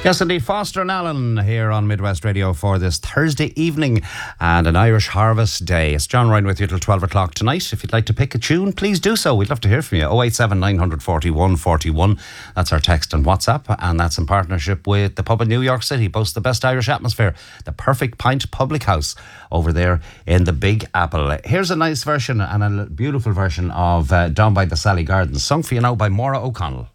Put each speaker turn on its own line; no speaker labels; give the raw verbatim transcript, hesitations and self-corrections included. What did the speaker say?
Yes, indeed. Foster and Allen here on Midwest Radio for this Thursday evening and an Irish Harvest Day. It's John Ryan with you till twelve o'clock tonight. If you'd like to pick a tune, please do so. We'd love to hear from you. oh eight seven, nine four one, four one. That's our text and WhatsApp, and that's in partnership with the pub in New York City. Boasts the best Irish atmosphere. The Perfect Pint Public House over there in the Big Apple. Here's a nice version and a beautiful version of uh, Down by the Sally Gardens, sung for you now by Maura O'Connell.